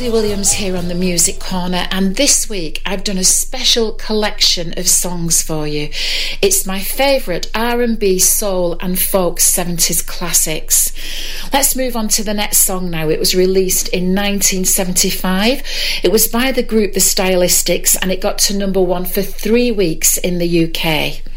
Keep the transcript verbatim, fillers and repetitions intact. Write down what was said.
Julie Williams here on the Music Corner, and this week I've done a special collection of songs for you. It's my favourite R and B, soul and folk seventies classics. Let's move on to the next song now. It was released in nineteen seventy-five. It was by the group The Stylistics, and it got to number one for three weeks in the U K.